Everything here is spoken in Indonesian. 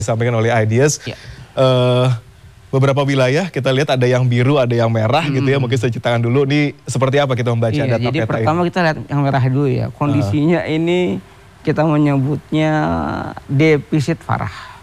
disampaikan oleh Ideas. Ya. Beberapa wilayah kita lihat ada yang biru, ada yang merah gitu ya. Mungkin saya ceritakan dulu nih seperti apa kita membaca data jadi peta pertama ini. kita lihat yang merah dulu ya. Kondisinya ini kita menyebutnya defisit farah.